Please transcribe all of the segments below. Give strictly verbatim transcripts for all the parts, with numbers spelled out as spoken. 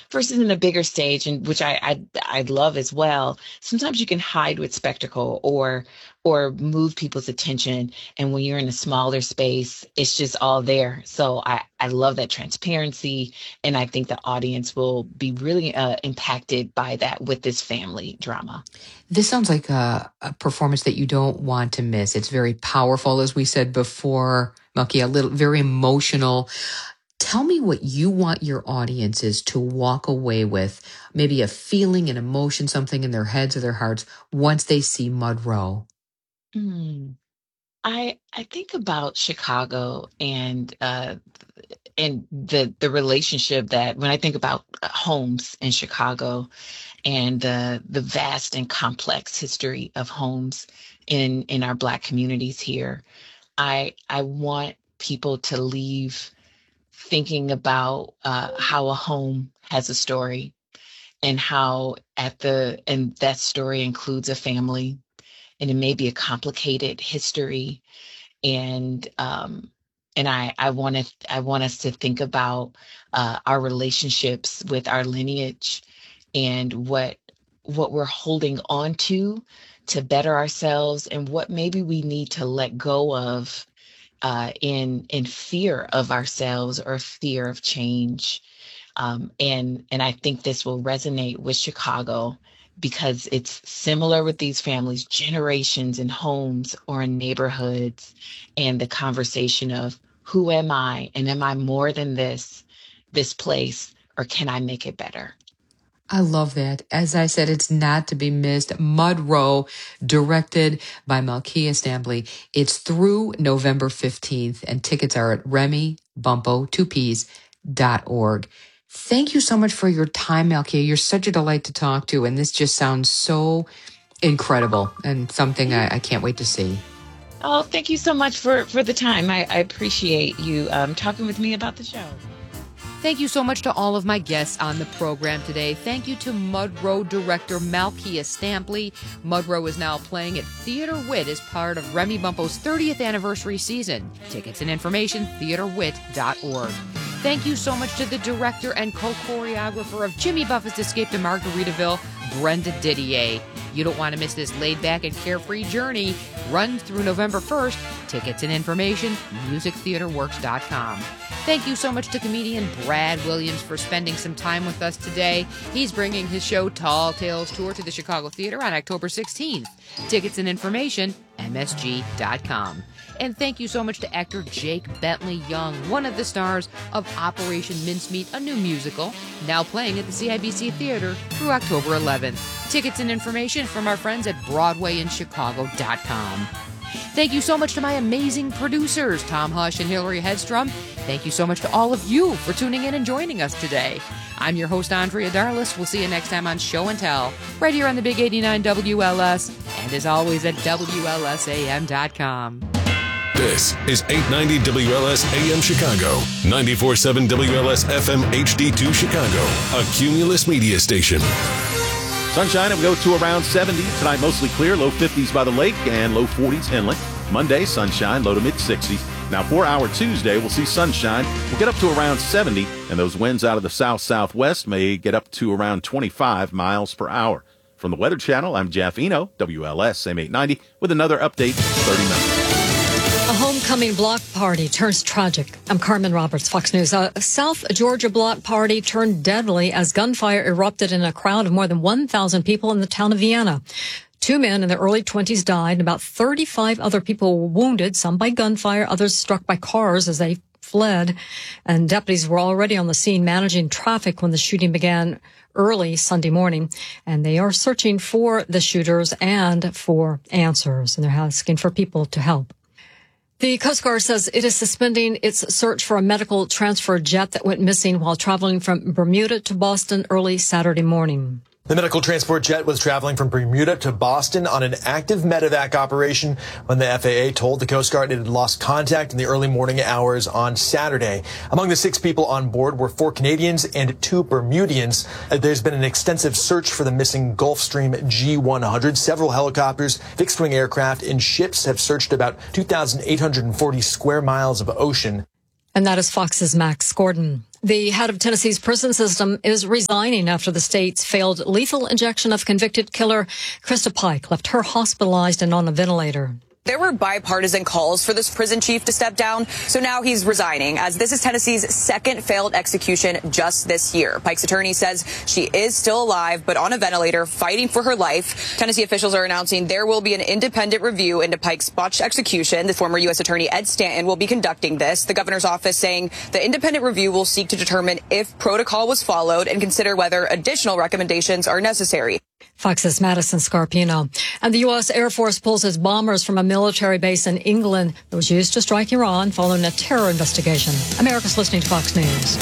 versus in a bigger stage, and which I, I I love as well. Sometimes you can hide with spectacle or or move people's attention, and when you're in a smaller space, it's just all there. So I I love that transparency, and I think the audience will be really uh, impacted by that with this family drama. This sounds like a, a performance that you don't want to miss. It's very powerful, as we said before, Malkia, a little very emotional. Tell me what you want your audiences to walk away with, maybe a feeling, an emotion, something in their heads or their hearts once they see Mud Row. Mm. I I think about Chicago and uh, and the the relationship that when I think about homes in Chicago and the the vast and complex history of homes in in our Black communities here, I I want people to leave thinking about uh, how a home has a story and how at the and that story includes a family, and it may be a complicated history, and um and I I want to I want us to think about uh, our relationships with our lineage and what what we're holding on to to better ourselves, and what maybe we need to let go of uh, in in fear of ourselves or fear of change. Um, and and I think this will resonate with Chicago because it's similar with these families, generations in homes or in neighborhoods, and the conversation of who am I, and am I more than this, this place, or can I make it better? I love that. As I said, it's not to be missed. Mud Row, directed by Malkia Stampley. It's through November fifteenth, and tickets are at Remy Bumpo, two P's, dot org. Thank you so much for your time, Malkia. You're such a delight to talk to, and this just sounds so incredible and something I, I can't wait to see. Oh, thank you so much for, for the time. I, I appreciate you um, talking with me about the show. Thank you so much to all of my guests on the program today. Thank you to Mud Row director Malkia Stampley. Mud Row is now playing at Theater Wit as part of Remy Bumpo's thirtieth anniversary season. Tickets and information, theater wit dot org. Thank you so much to the director and co-choreographer of Jimmy Buffett's Escape to Margaritaville, Brenda Didier. You don't want to miss this laid-back and carefree journey. Runs through November first. Tickets and information, music theater works dot com. Thank you so much to comedian Brad Williams for spending some time with us today. He's bringing his show Tall Tales Tour to the Chicago Theater on October sixteenth. Tickets and information, m s g dot com. And thank you so much to actor Jake Bentley Young, one of the stars of Operation Mincemeat, a new musical, now playing at the C I B C Theater through October eleventh. Tickets and information from our friends at broadway in chicago dot com. Thank you so much to my amazing producers, Tom Hush and Hillary Hedstrom. Thank you so much to all of you for tuning in and joining us today. I'm your host, Andrea Darlis. We'll see you next time on Show and Tell, right here on the Big eighty-nine W L S, and as always at W L S A M dot com. This is eight ninety W L S A M Chicago, ninety-four point seven W L S F M H D two Chicago, a Cumulus media station. Sunshine, it will go to around seventy. Tonight, mostly clear, low fifties by the lake and low forties inland. Monday, sunshine, low to mid sixties. Now, for our Tuesday, we'll see sunshine. We'll get up to around seventy, and those winds out of the south-southwest may get up to around twenty-five miles per hour. From the Weather Channel, I'm Jeff Eno, W L S A M eight ninety, with another update in thirty minutes. A homecoming block party turns tragic. I'm Carmen Roberts, Fox News. A South Georgia block party turned deadly as gunfire erupted in a crowd of more than one thousand people in the town of Vienna. Two men in their early twenties died, and about thirty-five other people were wounded, some by gunfire, others struck by cars as they fled. And deputies were already on the scene managing traffic when the shooting began early Sunday morning. And they are searching for the shooters and for answers, and they're asking for people to help. The Coast Guard says it is suspending its search for a medical transfer jet that went missing while traveling from Bermuda to Boston early Saturday morning. The medical transport jet was traveling from Bermuda to Boston on an active medevac operation when the F A A told the Coast Guard it had lost contact in the early morning hours on Saturday. Among the six people on board were four Canadians and two Bermudians. There's been an extensive search for the missing Gulfstream G one hundred. Several helicopters, fixed-wing aircraft, and ships have searched about two thousand eight hundred forty square miles of ocean. And that is Fox's Max Gordon. The head of Tennessee's prison system is resigning after the state's failed lethal injection of convicted killer Krista Pike left her hospitalized and on a ventilator. There were bipartisan calls for this prison chief to step down, so now he's resigning, as this is Tennessee's second failed execution just this year. Pike's attorney says she is still alive, but on a ventilator, fighting for her life. Tennessee officials are announcing there will be an independent review into Pike's botched execution. The former U S Attorney Ed Stanton will be conducting this. The governor's office saying the independent review will seek to determine if protocol was followed and consider whether additional recommendations are necessary. Fox's Madison Scarpino. And the U S Air Force pulls its bombers from a military base in England that was used to strike Iran following a terror investigation. America's listening to Fox News.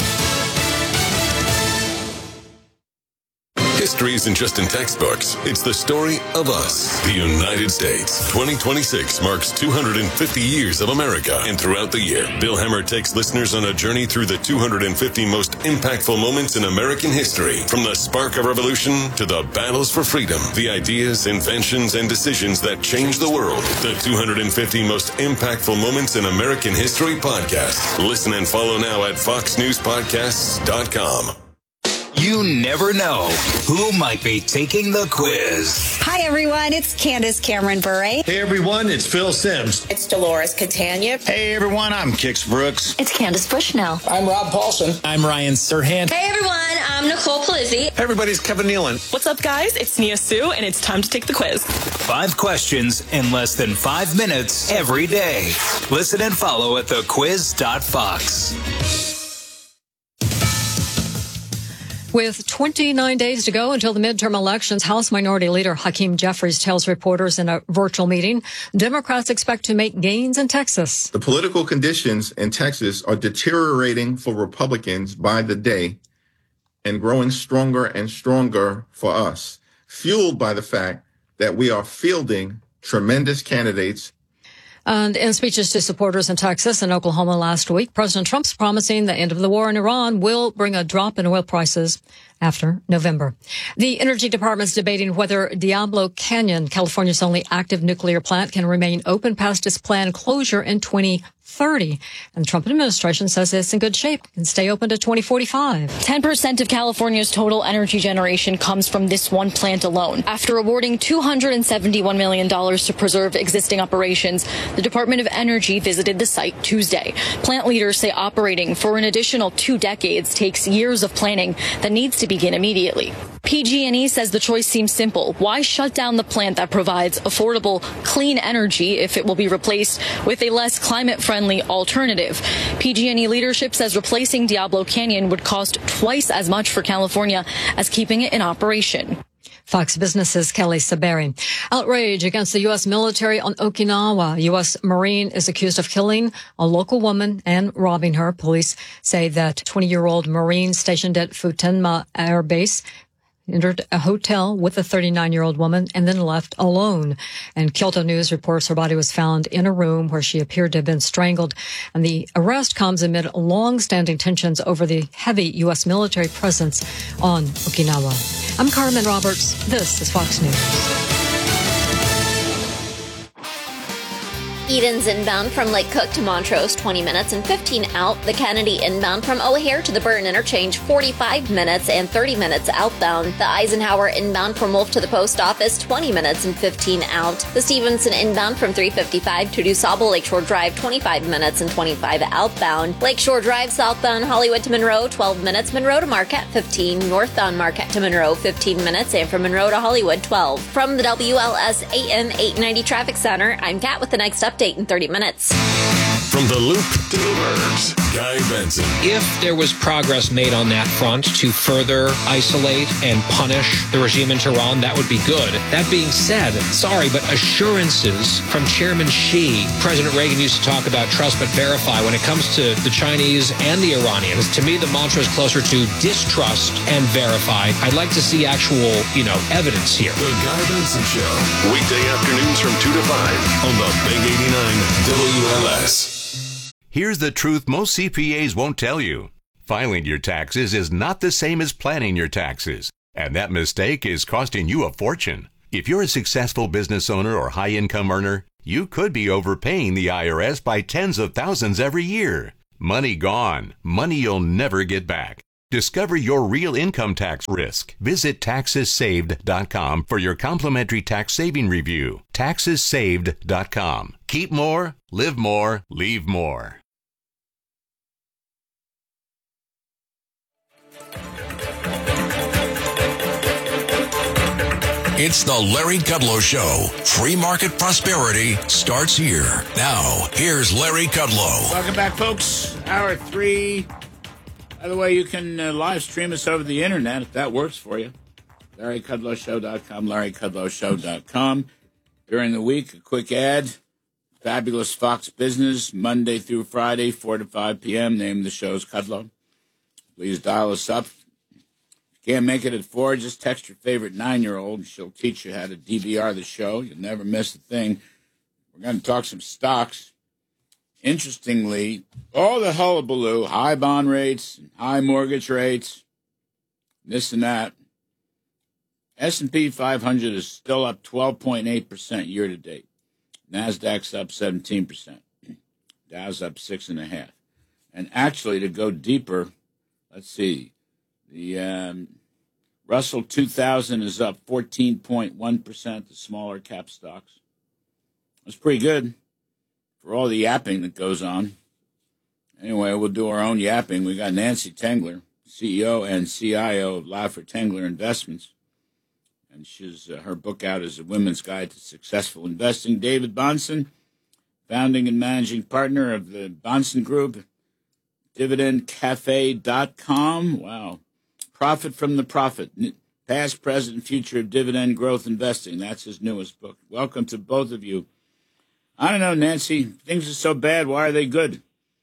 History isn't just in textbooks. It's the story of us, the United States. twenty twenty-six marks two hundred fifty years of America. And throughout the year, Bill Hemmer takes listeners on a journey through the two hundred fifty most impactful moments in American history. From the spark of revolution to the battles for freedom, the ideas, inventions, and decisions that changed the world. The two hundred fifty most impactful moments in American history podcast. Listen and follow now at fox news podcasts dot com. You never know who might be taking the quiz. Hi, everyone. It's Candace Cameron Bure. Hey, everyone. It's Phil Sims. It's Dolores Catania. Hey, everyone. I'm Kix Brooks. It's Candace Bushnell. I'm Rob Paulson. I'm Ryan Serhant. Hey, everyone. I'm Nicole Palizzi. Hey, everybody. It's Kevin Nealon. What's up, guys? It's Nia Sue, and it's time to take the quiz. Five questions in less than five minutes every day. Listen and follow at the quiz dot fox. With twenty-nine days to go until the midterm elections, House Minority Leader Hakeem Jeffries tells reporters in a virtual meeting Democrats expect to make gains in Texas. The political conditions in Texas are deteriorating for Republicans by the day and growing stronger and stronger for us, fueled by the fact that we are fielding tremendous candidates. And in speeches to supporters in Texas and Oklahoma last week, President Trump's promising the end of the war in Iran will bring a drop in oil prices after November. The Energy Department's debating whether Diablo Canyon, California's only active nuclear plant, can remain open past its planned closure in twenty thirty. And the Trump administration says it's in good shape and stay open to twenty forty-five. ten percent of California's total energy generation comes from this one plant alone. After awarding two hundred seventy-one million dollars to preserve existing operations, the Department of Energy visited the site Tuesday. Plant leaders say operating for an additional two decades takes years of planning that needs to begin immediately. P G and E says the choice seems simple. Why shut down the plant that provides affordable, clean energy if it will be replaced with a less climate-friendly alternative? P G and E leadership says replacing Diablo Canyon would cost twice as much for California as keeping it in operation. Fox Business's Kelly Saberi. Outrage against the U S military on Okinawa. U S Marine is accused of killing a local woman and robbing her. Police say that twenty-year-old Marine stationed at Futenma Air Base entered a hotel with a thirty-nine-year-old woman and then left alone. And Kyoto News reports her body was found in a room where she appeared to have been strangled. And the arrest comes amid long-standing tensions over the heavy U S military presence on Okinawa. I'm Carmen Roberts. This is Fox News. Eden's inbound from Lake Cook to Montrose, twenty minutes and fifteen out. The Kennedy inbound from O'Hare to the Burton Interchange, forty-five minutes and thirty minutes outbound. The Eisenhower inbound from Wolf to the Post Office, twenty minutes and fifteen out. The Stevenson inbound from three fifty-five to DuSable Lakeshore Drive, twenty-five minutes and twenty-five outbound. Lakeshore Drive southbound Hollywood to Monroe, twelve minutes. Monroe to Marquette, fifteen. Northbound Marquette to Monroe, fifteen minutes. And from Monroe to Hollywood, twelve. From the W L S A M eight ninety Traffic Center, I'm Kat with the next update. Update in thirty minutes. From the Loop to the Burbs, Guy Benson. If there was progress made on that front to further isolate and punish the regime in Tehran, that would be good. That being said, sorry, but assurances from Chairman Xi, President Reagan used to talk about trust but verify. When it comes to the Chinese and the Iranians, to me the mantra is closer to distrust and verify. I'd like to see actual, you know, evidence here. The Guy Benson Show, weekday afternoons from two to five on the Big eighty-nine W L S. Here's the truth most C P As won't tell you. Filing your taxes is not the same as planning your taxes, and that mistake is costing you a fortune. If you're a successful business owner or high-income earner, you could be overpaying the I R S by tens of thousands every year. Money gone. Money you'll never get back. Discover your real income tax risk. Visit taxes saved dot com for your complimentary tax saving review. taxes saved dot com. Keep more, live more, leave more. It's the Larry Kudlow Show. Free market prosperity starts here. Now, here's Larry Kudlow. Welcome back, folks. Hour three. By the way, you can uh, live stream us over the internet if that works for you. Larry Kudlow Show dot com, Larry Kudlow Show dot com. During the week, a quick ad. Fabulous Fox Business, Monday through Friday, four to five p.m. Name of the show's Kudlow. Please dial us up. Can't make it at four, just text your favorite nine-year-old. She'll teach you how to D V R the show. You'll never miss a thing. We're going to talk some stocks. Interestingly, all the hullabaloo, high bond rates, high mortgage rates, this and that, S and P five hundred is still up twelve point eight percent year-to-date. NASDAQ's up seventeen percent. Dow's up six point five percent. And actually, to go deeper, let's see, the um, Russell two thousand is up fourteen point one percent, the smaller cap stocks. That's pretty good for all the yapping that goes on. Anyway, we'll do our own yapping. We got Nancy Tengler, C E O and C I O of Laffer Tengler Investments. And she's uh, her book out is A Women's Guide to Successful Investing. David Bahnsen, founding and managing partner of the Bahnsen Group, dividend cafe dot com. Wow. Profit from the Profit, Past, Present, and Future of Dividend Growth Investing. That's his newest book. Welcome to both of you. I don't know, Nancy, things are so bad. Why are they good?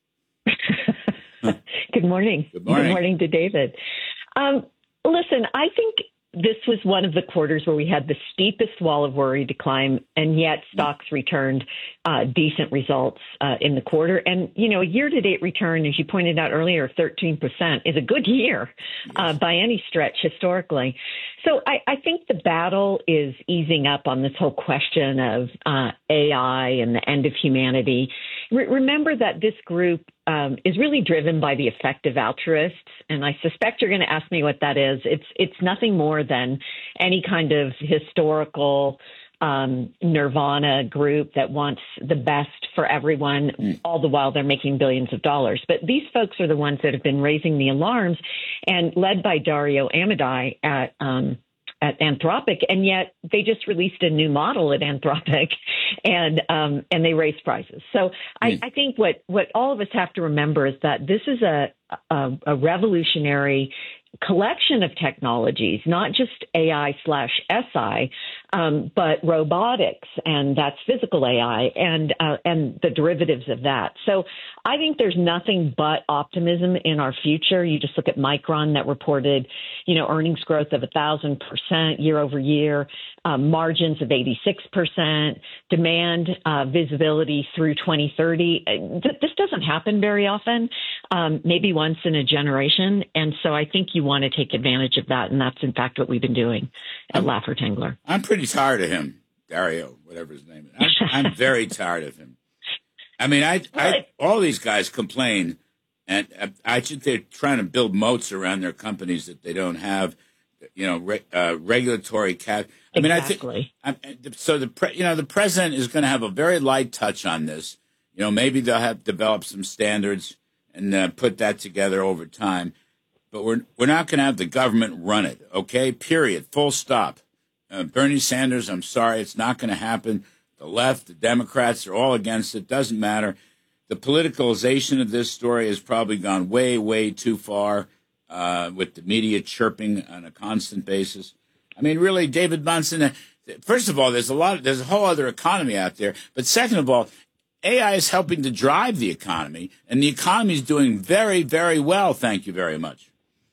Good morning. Good morning. Good morning to David. Um, listen, I think this was one of the quarters where we had the steepest wall of worry to climb, and yet stocks returned uh, decent results uh, in the quarter. And, you know, a year-to-date return, as you pointed out earlier, thirteen percent is a good year uh, by any stretch historically. So I, I think the battle is easing up on this whole question of uh, A I and the end of humanity. Re- remember that this group um, is really driven by the effective altruists, and I suspect you're going to ask me what that is. It's it's nothing more than any kind of historical um, nirvana group that wants the best for everyone, mm. all the while they're making billions of dollars. But these folks are the ones that have been raising the alarms, and led by Dario Amodei at um, at Anthropic, and yet they just released a new model at Anthropic, and um, and they raised prices. So I, mm. I think what what all of us have to remember is that this is a a, a revolutionary collection of technologies, not just A I slash S I, um, but robotics, and that's physical A I, and uh, and the derivatives of that. So I think there's nothing but optimism in our future. You just look at Micron that reported, you know, earnings growth of a thousand percent year over year, um, margins of eighty-six percent, demand uh, visibility through twenty thirty. This doesn't happen very often, um, maybe once in a generation, and so I think you want to take advantage of that, and that's in fact what we've been doing at I'm, Laffer Tengler. I'm pretty tired of him, Dario, whatever his name is. I'm, I'm very tired of him. I mean, I, I all these guys complain, and I think they're trying to build moats around their companies that they don't have, you know, re, uh, regulatory cap. I mean, exactly. I think so. The pre, you know the president is going to have a very light touch on this. You know, maybe they'll have developed some standards and uh, put that together over time. But we're we're not going to have the government run it, okay? Period. Full stop. Uh, Bernie Sanders, I'm sorry, it's not going to happen. The left, the Democrats are all against it. Doesn't matter. The politicalization of this story has probably gone way, way too far uh, with the media chirping on a constant basis. I mean, really, David Bahnsen, first of all, there's a lot, there's a whole other economy out there. But second of all, A I is helping to drive the economy, and the economy is doing very, very well. Thank you very much.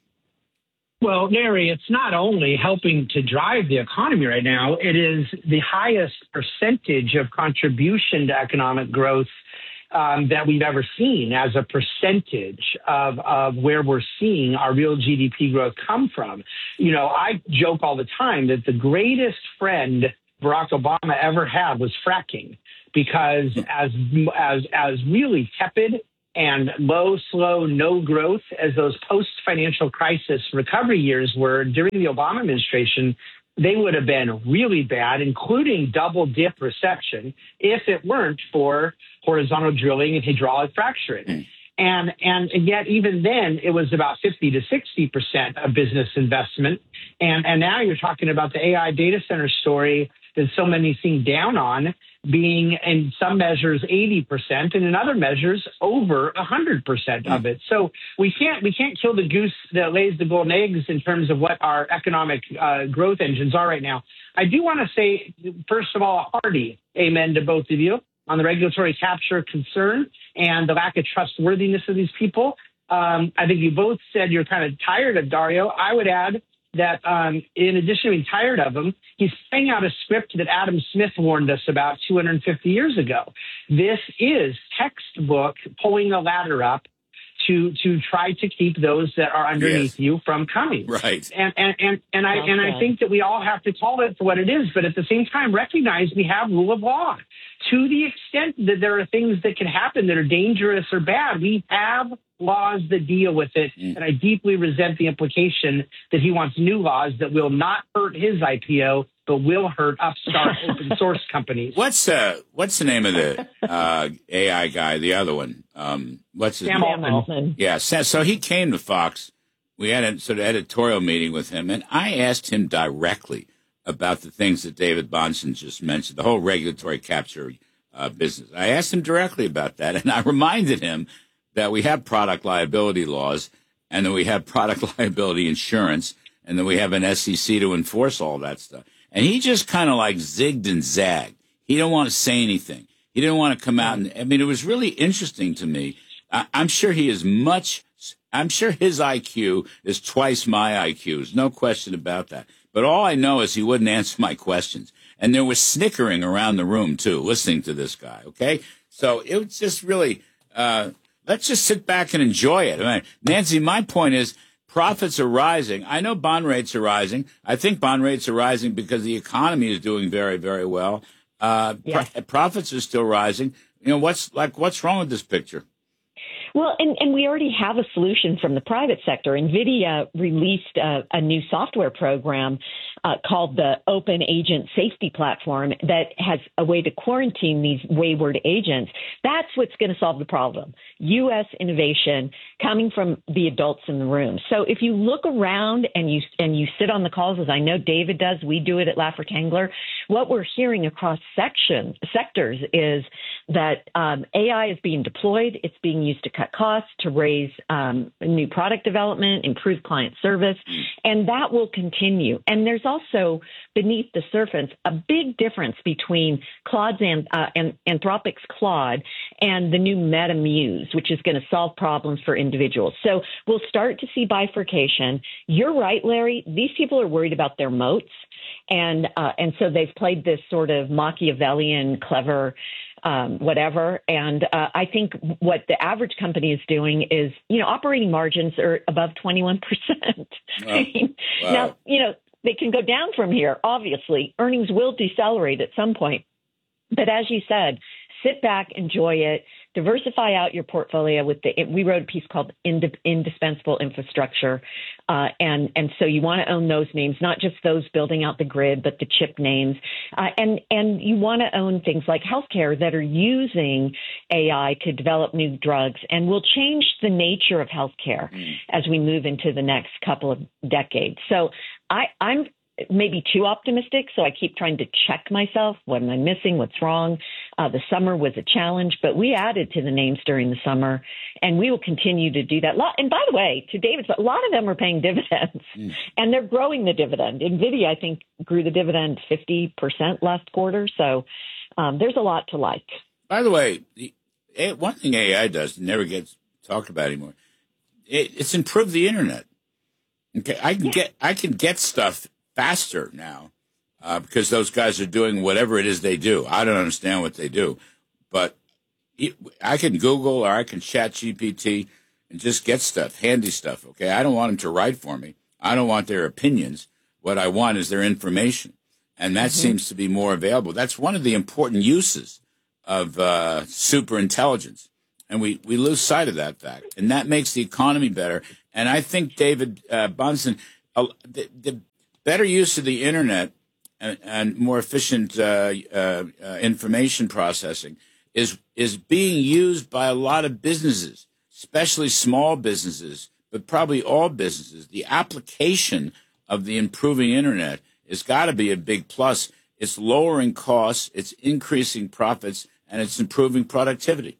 Well, Larry, it's not only helping to drive the economy right now, it is the highest percentage of contribution to economic growth um, that we've ever seen as a percentage of, of where we're seeing our real G D P growth come from. You know, I joke all the time that the greatest friend Barack Obama ever had was fracking, because as as as really tepid and low, slow, no growth as those post-financial crisis recovery years were during the Obama administration, they would have been really bad, including double dip recession, if it weren't for horizontal drilling and hydraulic fracturing. Mm. And, and yet even then it was about fifty to sixty percent of business investment. And, and now you're talking about the A I data center story that so many seem down on being in some measures eighty percent and in other measures over one hundred percent of it. So we can't we can't kill the goose that lays the golden eggs in terms of what our economic uh, growth engines are right now. I do want to say, first of all, a hearty amen to both of you on the regulatory capture concern and the lack of trustworthiness of these people. Um, I think you both said you're kind of tired of Dario. I would add that um, in addition to being tired of him, he's playing out a script that Adam Smith warned us about two hundred fifty years ago. This is textbook pulling the ladder up to to try to keep those that are underneath yes. you from coming. Right. And and and, and I and I think that we all have to call it for what it is, but at the same time recognize we have rule of law. To the extent that there are things that can happen that are dangerous or bad, we have laws that deal with it. Mm. And I deeply resent the implication that he wants new laws that will not hurt his I P O, but will hurt upstart open source companies. What's uh what's the name of the uh, A I guy? The other one. Um, what's his Sam name? Altman. Yeah. So he came to Fox. We had a sort of editorial meeting with him, and I asked him directly about the things that David Bahnsen just mentioned, the whole regulatory capture uh, business. I asked him directly about that, and I reminded him that we have product liability laws, and that we have product liability insurance, and that we have an S E C to enforce all that stuff. And he just kind of like zigged and zagged. He didn't want to say anything. He didn't want to come out. And I mean, it was really interesting to me. I, I'm sure he is much, I'm sure his I Q is twice my I Q. There's no question about that. But all I know is he wouldn't answer my questions. And there was snickering around the room, too, listening to this guy, okay? So it was just really, uh, let's just sit back and enjoy it. I mean, Nancy, my point is profits are rising. I know bond rates are rising. I think bond rates are rising because the economy is doing very, very well. Uh, yeah. pro- profits are still rising. You know, what's like, what's wrong with this picture? Well, and, and we already have a solution from the private sector. NVIDIA released a, a new software program uh, called the Open Agent Safety Platform that has a way to quarantine these wayward agents. That's what's going to solve the problem. U S innovation coming from the adults in the room. So if you look around and you and you sit on the calls, as I know David does, we do it at Laffer Tangler, what we're hearing across section, sectors is that um, A I is being deployed. It's being used to cut costs, to raise um, new product development, improve client service, and that will continue. And there's also, beneath the surface, a big difference between Claude's and, uh, and Anthropic's Claude and the new Meta Muse, which is going to solve problems for individuals. So we'll start to see bifurcation. You're right, Larry. These people are worried about their moats. And uh, and so they've played this sort of Machiavellian, clever, um, whatever. And uh, I think what the average company is doing is, you know, operating margins are above twenty-one percent. Wow. I mean, wow. Now, you know, they can go down from here. Obviously, earnings will decelerate at some point. But as you said, sit back, enjoy it, diversify out your portfolio with the, we wrote a piece called Ind- Indispensable Infrastructure. Uh, and, and so you want to own those names, not just those building out the grid, but the chip names. Uh, and, and you want to own things like healthcare that are using A I to develop new drugs and will change the nature of healthcare mm. as we move into the next couple of decades. So I, I'm, maybe too optimistic, so I keep trying to check myself. What am I missing? What's wrong? Uh, the summer was a challenge, but we added to the names during the summer, and we will continue to do that. And by the way, to David's, a lot of them are paying dividends, mm. and they're growing the dividend. NVIDIA, I think, grew the dividend fifty percent last quarter, so um, there's a lot to like. By the way, the, one thing A I does never gets talked about anymore. It, it's improved the internet. Okay, I can yeah. get I can get stuff faster now uh, because those guys are doing whatever it is they do. I don't understand what they do, but it, I can Google or I can chat G P T and just get stuff, handy stuff, okay? I don't want them to write for me. I don't want their opinions. What I want is their information, and that mm-hmm. seems to be more available. That's one of the important uses of uh, super intelligence. And we, we lose sight of that fact. And that makes the economy better. And I think, David uh, Bahnsen, uh, the, the better use of the Internet and, and more efficient uh, uh, uh, information processing is is being used by a lot of businesses, especially small businesses, but probably all businesses. The application of the improving Internet has got to be a big plus. It's lowering costs, it's increasing profits, and it's improving productivity.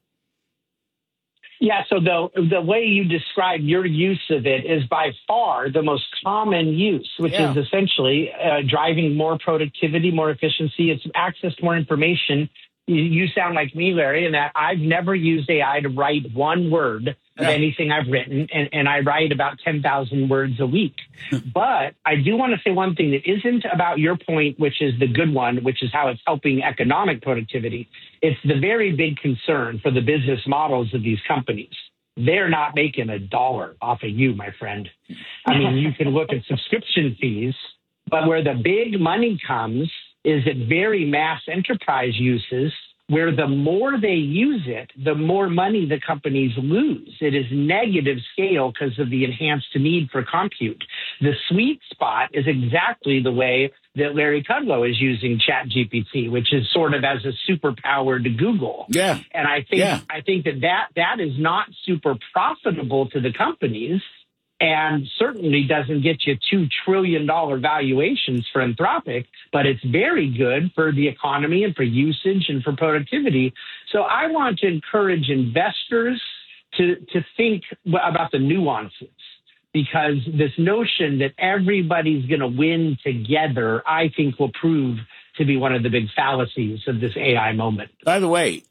Yeah, so the the way you describe your use of it is by far the most common use, which yeah. is essentially uh, driving more productivity, more efficiency. It's access to more information. You, you sound like me, Larry, in that I've never used A I to write one word of yeah. anything I've written, and, and I write about ten thousand words a week. But I do want to say one thing that isn't about your point, which is the good one, which is how it's helping economic productivity. It's the very big concern for the business models of these companies. They're not making a dollar off of you, my friend. I mean, you can look at subscription fees, but where the big money comes is at very mass enterprise uses, where the more they use it, the more money the companies lose. It is negative scale because of the enhanced need for compute. The sweet spot is exactly the way that Larry Kudlow is using ChatGPT, which is sort of as a superpower to Google. Yeah. And I think yeah. I think that, that that is not super profitable to the companies, and certainly doesn't get you two trillion dollars valuations for Anthropic, but it's very good for the economy and for usage and for productivity. So I want to encourage investors to, to think about the nuances, because this notion that everybody's going to win together, I think will prove to be one of the big fallacies of this A I moment. By the way,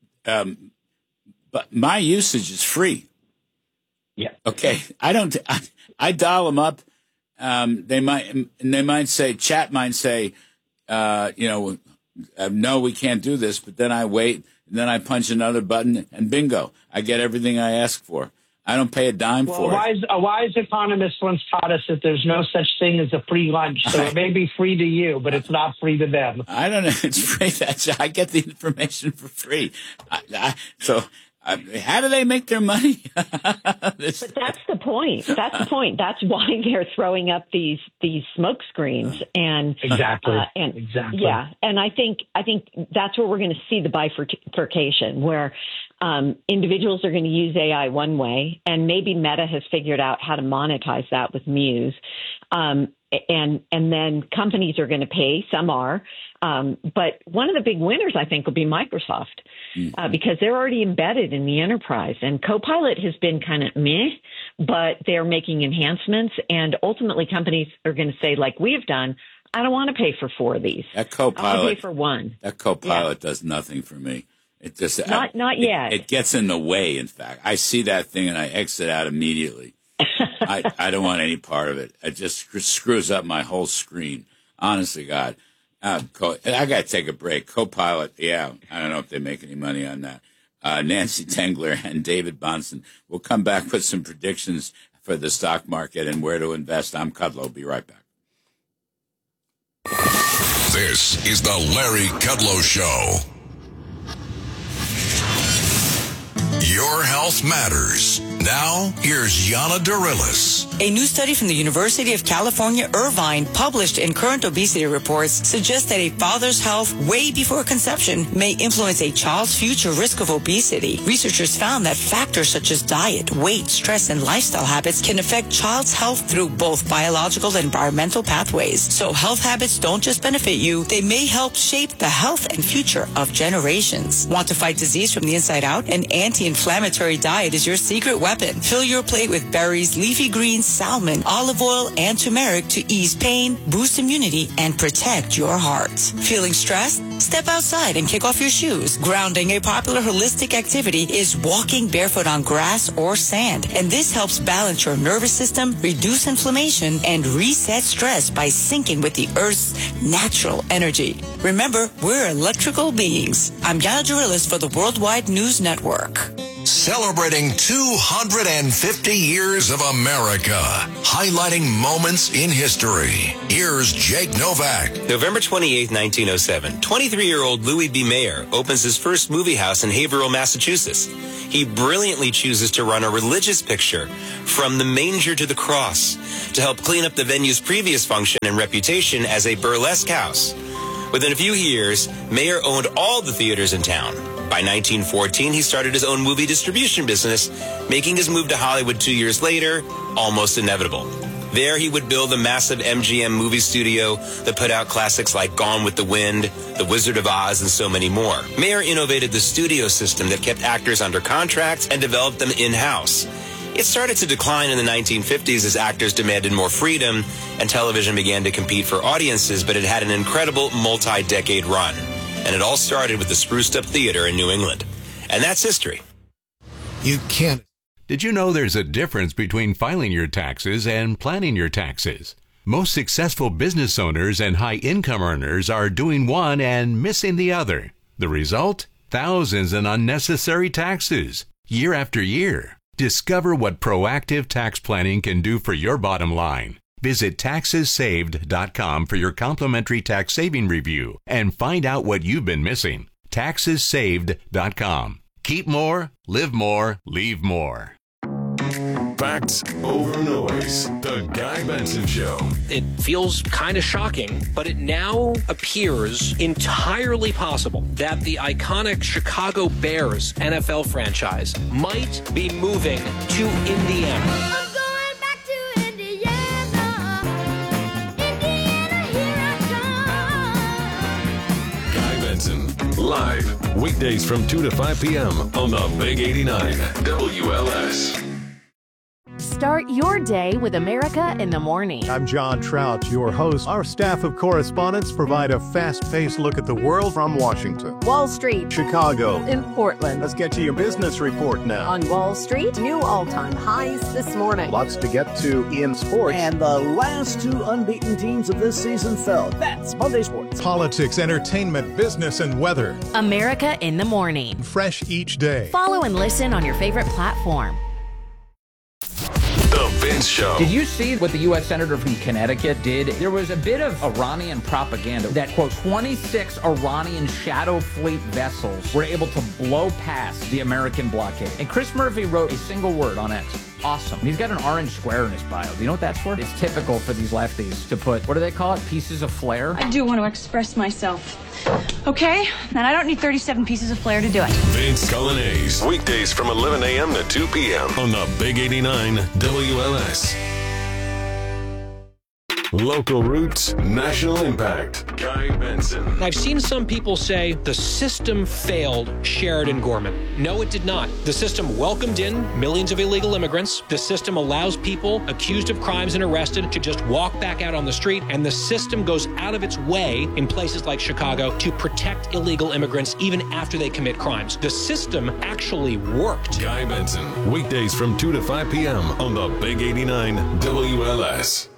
um, but my usage is free. Yeah. Okay. I don't. I, I dial them up. Um, they might. And they might say. Chat might say. Uh, you know, uh, no, we can't do this. But then I wait. And then I punch another button, and bingo, I get everything I ask for. I don't pay a dime well, for a wise, it. A wise economist once taught us that there's no such thing as a free lunch. So it may be free to you, but it's not free to them. I don't know. It's free. That's, I get the information for free. I, I, so. Uh, how do they make their money? This- but that's the point. That's the point. That's why they're throwing up these these smoke screens and exactly, uh, and exactly, yeah. And I think I think that's where we're going to see the bifurcation, where um, individuals are going to use A I one way, and maybe Meta has figured out how to monetize that with Muse, um, and and then companies are going to pay. Some are. Um, but one of the big winners, I think, will be Microsoft, mm. uh, because they're already embedded in the enterprise. And Copilot has been kind of meh, but they're making enhancements. And ultimately, companies are going to say, like we have done, I don't want to pay for four of these. That Copilot, I'll pay for one. That Copilot yeah. does nothing for me. It just not I, not yet. It, it gets in the way. In fact, I see that thing and I exit out immediately. I I don't want any part of it. It just screws up my whole screen. Honestly, God. Uh, I got to take a break. Copilot, yeah, I don't know if they make any money on that. Uh, Nancy Tengler and David Bahnsen will come back with some predictions for the stock market and where to invest. I'm Kudlow. Be right back. This is the Larry Kudlow Show. Your health matters. Now, here's Yana Darilis. A new study from the University of California, Irvine, published in Current Obesity Reports, suggests that a father's health way before conception may influence a child's future risk of obesity. Researchers found that factors such as diet, weight, stress, and lifestyle habits can affect child's health through both biological and environmental pathways. So health habits don't just benefit you, they may help shape the health and future of generations. Want to fight disease from the inside out? An anti-inflammatory diet is your secret weapon. Fill your plate with berries, leafy greens, salmon, olive oil, and turmeric to ease pain, boost immunity, and protect your heart. Feeling stressed? Step outside and kick off your shoes. Grounding, a popular holistic activity, is walking barefoot on grass or sand. And this helps balance your nervous system, reduce inflammation, and reset stress by syncing with the Earth's natural energy. Remember, we're electrical beings. I'm Yana Darilis for the Worldwide News Network. celebrating two hundred fifty years of America, highlighting moments in history. Here's Jake Novak. November twenty-eighth, nineteen oh seven, twenty-three-year-old Louis B. Mayer opens his first movie house in Haverhill, Massachusetts. He brilliantly chooses to run a religious picture, From the Manger to the Cross, to help clean up the venue's previous function and reputation as a burlesque house. Within a few years, Mayer owned all the theaters in town. By nineteen fourteen, he started his own movie distribution business, making his move to Hollywood two years later almost inevitable. There, he would build a massive M G M movie studio that put out classics like Gone with the Wind, The Wizard of Oz, and so many more. Mayer innovated the studio system that kept actors under contract and developed them in-house. It started to decline in the nineteen fifties as actors demanded more freedom and television began to compete for audiences, but it had an incredible multi-decade run. And it all started with the Spruced Up Theater in New England. And that's history. You can't. Did you know there's a difference between filing your taxes and planning your taxes? Most successful business owners and high-income earners are doing one and missing the other. The result? Thousands in unnecessary taxes, year after year. Discover what proactive tax planning can do for your bottom line. Visit taxes saved dot com for your complimentary tax saving review and find out what you've been missing. taxes saved dot com. Keep more, live more, leave more. Facts over noise. The Guy Benson Show. It feels kind of shocking, but it now appears entirely possible that the iconic Chicago Bears N F L franchise might be moving to Indiana. I'm going back to Indiana. Indiana, here I come. Guy Benson, live, weekdays from two to five p.m. on the Big eighty-nine W L S. Start your day with America in the Morning. I'm John Trout, your host. Our staff of correspondents provide a fast-paced look at the world from Washington, Wall Street, Chicago, in Portland. Let's get to your business report now. On Wall Street, new all-time highs this morning. Lots to get to in sports. And the last two unbeaten teams of this season fell. That's Monday Sports. Politics, entertainment, business, and weather. America in the Morning. Fresh each day. Follow and listen on your favorite platform. The Vince Show. Did you see what the U S Senator from Connecticut did? There was a bit of Iranian propaganda that, quote, twenty-six Iranian shadow fleet vessels were able to blow past the American blockade. And Chris Murphy wrote a single word on X. Awesome. He's got an orange square in his bio. Do you know what that's for? It's typical for these lefties to put, what do they call it? Pieces of flair? I do want to express myself. Okay? And I don't need thirty-seven pieces of flair to do it. Vince Colonnese. Weekdays from eleven a.m. to two p.m. on the Big eighty-nine W L S. Local roots, national impact. Guy Benson. I've seen some people say the system failed Sheridan Gorman. No, it did not. The system welcomed in millions of illegal immigrants. The system allows people accused of crimes and arrested to just walk back out on the street. And the system goes out of its way in places like Chicago to protect illegal immigrants even after they commit crimes. The system actually worked. Guy Benson. Weekdays from two to five p.m. on the Big eighty-nine W L S.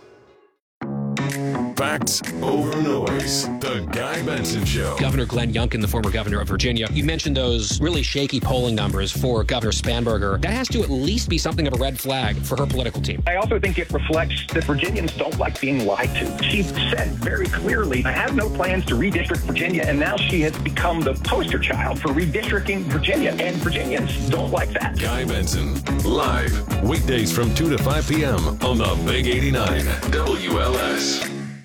Facts over noise. The Guy Benson Show. Governor Glenn Youngkin, the former governor of Virginia, you mentioned those really shaky polling numbers for Governor Spanberger. That has to at least be something of a red flag for her political team. I also think it reflects that Virginians don't like being lied to. She said very clearly, I have no plans to redistrict Virginia, and now she has become the poster child for redistricting Virginia, and Virginians don't like that. Guy Benson, live, weekdays from two to five p.m. on the Big eighty-nine W L S.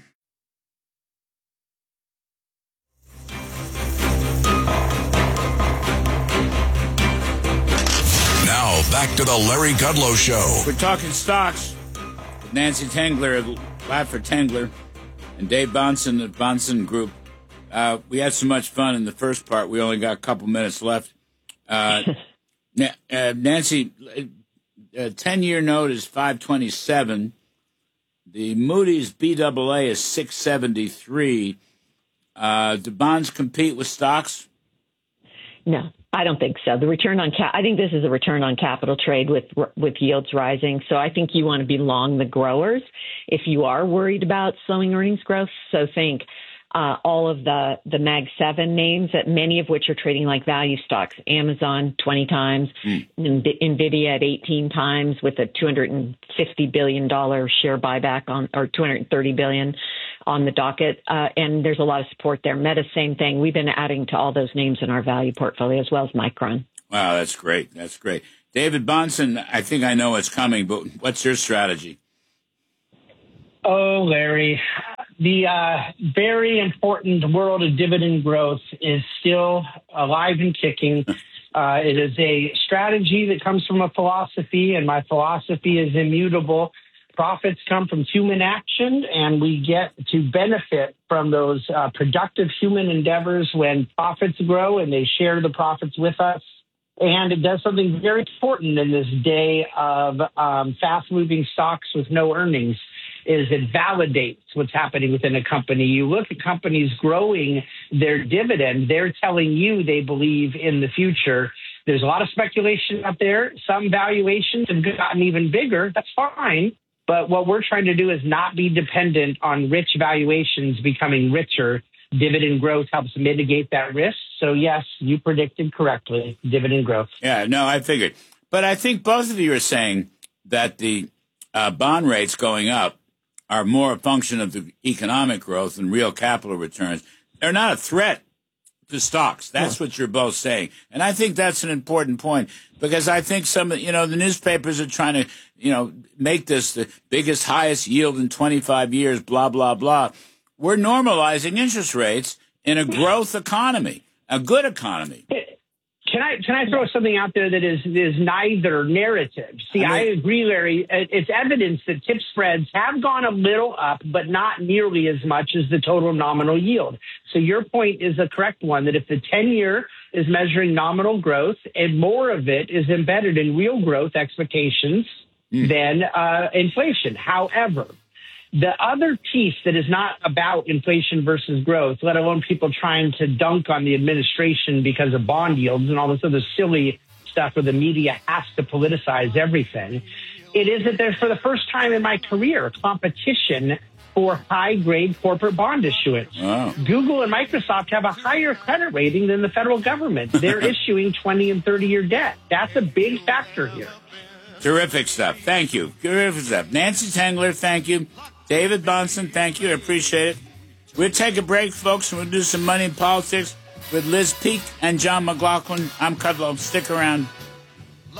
Now, back to the Larry Kudlow Show. We're talking stocks with Nancy Tengler of Ladford Tengler and Dave Bonson of Bonson Group. Uh, we had so much fun in the first part, we only got a couple minutes left. Uh, uh, Nancy, a ten-year note is five twenty-seven. The Moody's B double A is six seventy-three. Uh, do bonds compete with stocks? No. I don't think so. The return on cap, I think this is a return on capital trade with with yields rising. So I think you want to be long the growers if you are worried about slowing earnings growth. So think uh, all of the, the Mag seven names, that many of which are trading like value stocks. Amazon, twenty times, mm. NVIDIA at eighteen times with a two hundred fifty billion dollars share buyback on, or two hundred thirty billion dollars on the docket. Uh, and there's a lot of support there. Meta, same thing. We've been adding to all those names in our value portfolio as well as Micron. Wow, that's great. That's great. David Bahnsen, I think I know what's coming, but what's your strategy? Oh, Larry, the uh, very important world of dividend growth is still alive and kicking. Uh, it is a strategy that comes from a philosophy, and my philosophy is immutable. Profits come from human action, and we get to benefit from those uh, productive human endeavors when profits grow and they share the profits with us. And it does something very important in this day of um, fast-moving stocks with no earnings, is it validates what's happening within a company. You look at companies growing their dividend, they're telling you they believe in the future. There's a lot of speculation out there. Some valuations have gotten even bigger. That's fine. But what we're trying to do is not be dependent on rich valuations becoming richer. Dividend growth helps mitigate that risk. So, yes, you predicted correctly, dividend growth. Yeah, no, I figured. But I think both of you are saying that the uh, bond rates going up are more a function of the economic growth and real capital returns. They're not a threat to stocks. That's what you're both saying. And I think that's an important point, because I think some of, you know, the newspapers are trying to, you know, make this the biggest, highest yield in twenty-five years, blah, blah, blah. We're normalizing interest rates in a growth economy, a good economy. Can I can I throw something out there that is is neither narrative? See, I, mean, I agree, Larry. It's evidence that tip spreads have gone a little up, but not nearly as much as the total nominal yield. So your point is a correct one, that if the ten-year is measuring nominal growth and more of it is embedded in real growth expectations mm. than uh, inflation. However, the other piece that is not about inflation versus growth, let alone people trying to dunk on the administration because of bond yields and all this other silly stuff where the media has to politicize everything, it is that there's, for the first time in my career, competition for high-grade corporate bond issuance. Wow. Google and Microsoft have a higher credit rating than the federal government. They're issuing twenty and thirty-year debt. That's a big factor here. Terrific stuff. Thank you. Terrific stuff. Nancy Tengler, thank you. David Bahnsen, thank you. I appreciate it. We'll take a break, folks, and we'll do some money in politics with Liz Peek and John McLaughlin. I'm Kudlow. Stick around.